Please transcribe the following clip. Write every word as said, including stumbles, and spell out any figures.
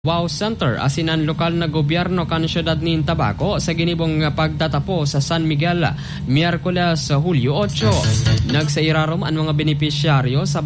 Wow Center asin ang lokal na gobyerno kan siyudad ni Tabaco sa ginibong pagtatapo sa San Miguel Miyerkules sa Hulyo eight. Nagsairarom ang mga benepisyaryo sa